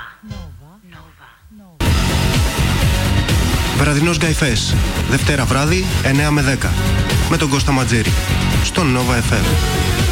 Βραδινός Γκαϊφές, Δευτέρα βράδυ 9 με 10 με τον Κώστα Ματζήρη στον Nova FM.